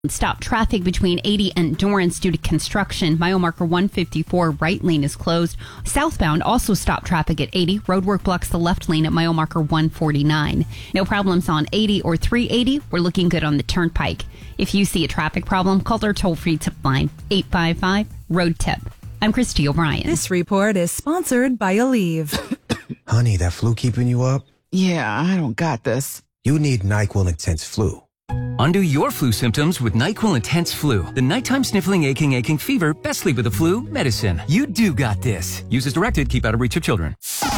Stop traffic between 80 and Dorrance due to construction. Mile marker 154 right lane is closed. Southbound also stop traffic at 80. Roadwork blocks the left lane at mile marker 149. No problems on 80 or 380. We're looking good on the turnpike. If you see a traffic problem, call our toll-free tip line 855-ROAD-TIP. I'm Christy O'Brien. This report is sponsored by Aleve. Honey, that flu keeping you up? Yeah, I don't got this. You need NyQuil Intense Flu. Undo your flu symptoms with NyQuil Intense Flu. The nighttime sniffling, aching fever, best sleep with the flu medicine. You do got this. Use as directed. Keep out of reach of children.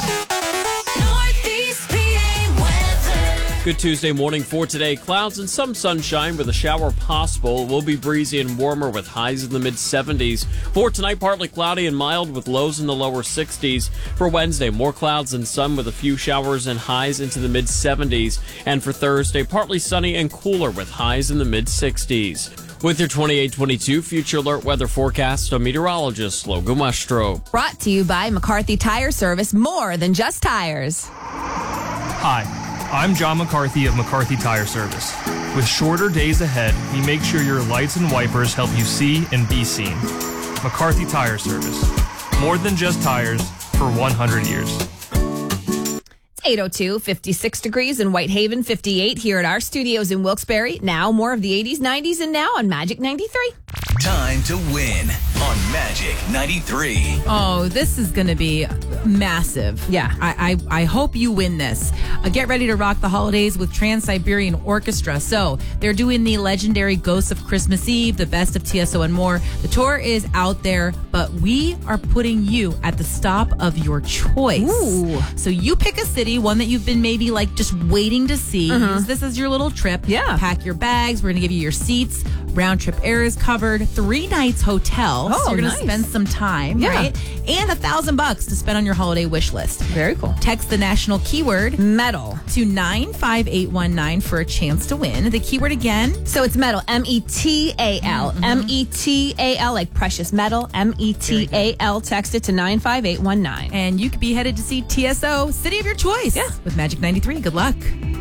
Good Tuesday morning for today. Clouds and some sunshine with a shower possible. It will be breezy and warmer with highs in the mid-70s. For tonight, partly cloudy and mild with lows in the lower 60s. For Wednesday, more clouds and sun with a few showers and highs into the mid-70s. And for Thursday, partly sunny and cooler with highs in the mid-60s. With your 2822 Future Alert weather forecast, I'm meteorologist Logan Westro. Brought to you by McCarthy Tire Service, more than just tires. Hi. I'm John McCarthy of McCarthy Tire Service. With shorter days ahead, we make sure your lights and wipers help you see and be seen. McCarthy Tire Service. More than just tires for 100 years. It's 8:02, 56 degrees in Whitehaven, 58 here at our studios in Wilkes-Barre. Now more of the 80s, 90s, and now on Magic 93. Time to win on Magic 93. Oh, this is going to be massive. Yeah. I hope you win this. Get ready to rock the holidays with Trans-Siberian Orchestra. So they're doing the legendary Ghosts of Christmas Eve, the best of TSO and more. The tour is out there, but we are putting you at the stop of your choice. Ooh. So you pick a city, one that you've been maybe like just waiting to see. Use this as your little trip. Yeah. Pack your bags. We're going to give you your seats. Round trip air is covered. 3 nights hotel. Oh, so you're going nice. to spend some time, Yeah. right? And $1,000 to spend on your holiday wish list. Very cool. Text the national keyword Metal. to 95819 for a chance to win. The keyword again. So it's metal, M-E-T-A-L. M-E-T-A-L, like precious metal, M-E-T-A-L. Text it to 95819. And you could be headed to see TSO, city of your choice. Yeah. With Magic 93. Good luck.